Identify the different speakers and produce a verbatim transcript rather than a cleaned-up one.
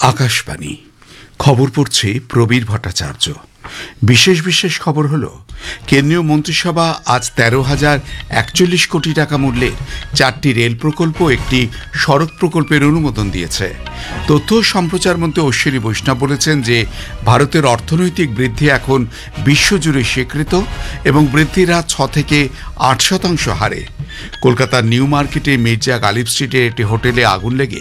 Speaker 1: আকাশবাণী খবর পড়ছে প্রবীর ভট্টাচার্য। বিশেষ বিশেষ খবর হলো, কেন্দ্রীয় মন্ত্রিসভা আজ তেরো হাজার একচল্লিশ কোটি টাকা মূল্যের চারটি রেল প্রকল্প, একটি সড়ক প্রকল্পের অনুমোদন দিয়েছে। তথ্য ও সম্প্রচার মন্ত্রী অশ্বিনী বৈষ্ণব বলেছেন যে ভারতের অর্থনৈতিক বৃদ্ধি এখন বিশ্বজুড়ে স্বীকৃত এবং বৃদ্ধির হার ছ থেকে আট শতাংশ হারে। কলকাতার নিউ মার্কেটে মির্জা গালিব স্ট্রিটের একটি হোটেলে আগুন লেগে